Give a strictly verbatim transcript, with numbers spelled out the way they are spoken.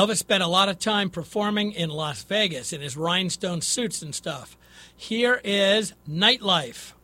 Elvis spent a lot of time performing in Las Vegas in his rhinestone suits and stuff. Here is Nightlife.